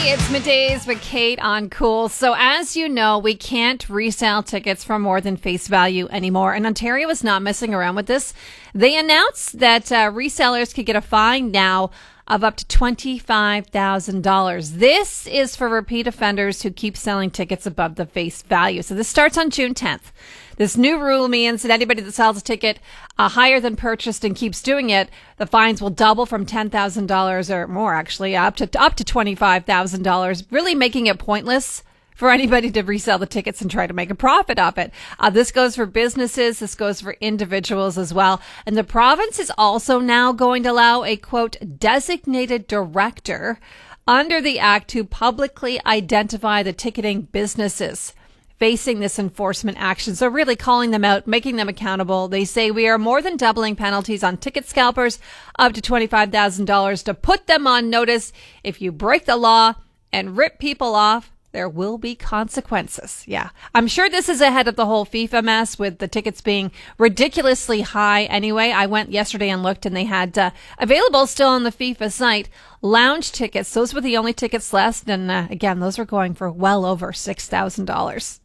It's middays with Kate on Cool. So as you know, we can't resell tickets for more than face value anymore. And Ontario is not messing around with this. They announced that resellers could get a fine now of up to $25,000. This is for repeat offenders who keep selling tickets above the face value. So this starts on June 10th. This new rule means that anybody that sells a ticket higher than purchased and keeps doing it, the fines will double from $10,000 or more, actually, up to $25,000, really making it pointless for anybody to resell the tickets and try to make a profit off it. This goes for businesses. This goes for individuals as well. And the province is also now going to allow a, quote, designated director under the act to publicly identify the ticketing businesses facing this enforcement action. So really calling them out, making them accountable. They say we are more than doubling penalties on ticket scalpers up to $25,000 to put them on notice. If you break the law and rip people off, there will be consequences. Yeah. I'm sure this is ahead of the whole FIFA mess with the tickets being ridiculously high anyway. I went yesterday and looked and they had available still on the FIFA site lounge tickets. Those were the only tickets left. And again, those were going for well over $6,000.